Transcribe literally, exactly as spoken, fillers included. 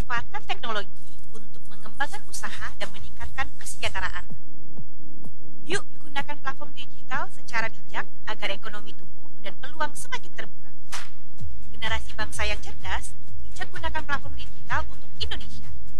memanfaatkan teknologi untuk mengembangkan usaha dan meningkatkan kesejahteraan. Yuk gunakan platform digital secara bijak agar ekonomi tumbuh dan peluang semakin terbuka. Generasi bangsa yang cerdas, bijak gunakan platform digital untuk Indonesia.